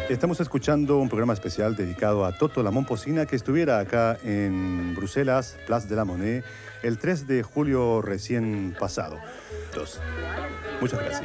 Estamos escuchando un programa especial dedicado a Toto la Momposina, que estuviera acá en Bruselas, Place de la Monnaie, el 3 de julio recién pasado. Muchas gracias.